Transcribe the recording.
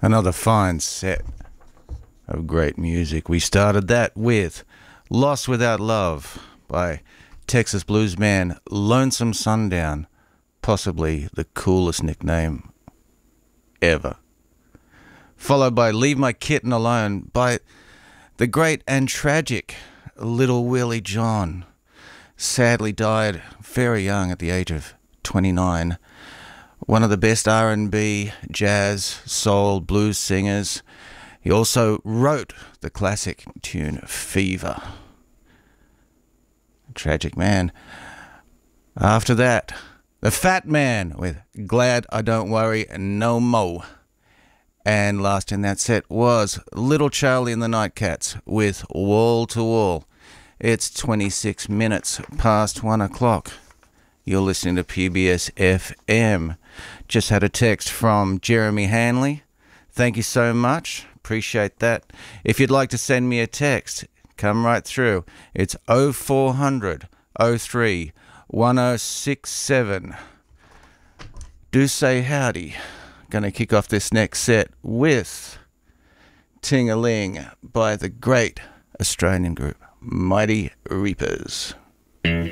Another fine set of great music. We started that with Lost Without Love by Texas blues man Lonesome Sundown, possibly the coolest nickname ever. Followed by Leave My Kitten Alone by the great and tragic Little Willie John. Sadly died very young at the age of 29. One of the best R&B, jazz, soul, blues singers. He also wrote the classic tune Fever. Tragic man. After that, the Fat Man with Glad I Don't Worry No Mo. And last in that set was Little Charlie and the Nightcats with Wall to Wall. It's 26 minutes past 1 o'clock. You're listening to PBS FM. Just had a text from Jeremy Hanley. Thank you so much. Appreciate that. If you'd like to send me a text, come right through. It's 0400 03 1067. Do say howdy. Gonna kick off this next set with Ting-a-Ling by the great Australian group Mighty Reapers.